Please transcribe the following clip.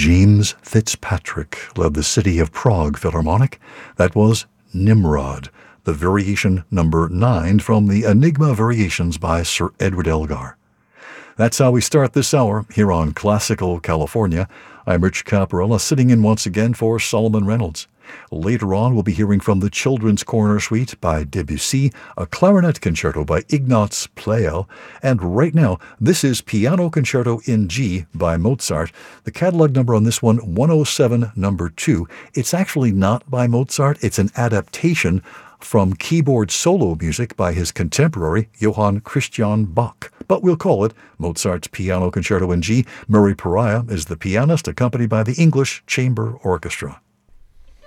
James Fitzpatrick led the City of Prague Philharmonic. That was Nimrod, the variation number 9 from the Enigma Variations by Sir Edward Elgar. That's how we start this hour here on Classical California. I'm Rich Caparella, sitting in once again for Solomon Reynolds. Later on, we'll be hearing from the Children's Corner Suite by Debussy, a clarinet concerto by Ignaz Pleyel, and right now, this is Piano Concerto in G by Mozart. The catalog number on this one, 107, number 2. It's actually not by Mozart, it's an adaptation from keyboard solo music by his contemporary Johann Christian Bach. But we'll call it Mozart's Piano Concerto in G. Murray Pariah is the pianist, accompanied by the English Chamber Orchestra.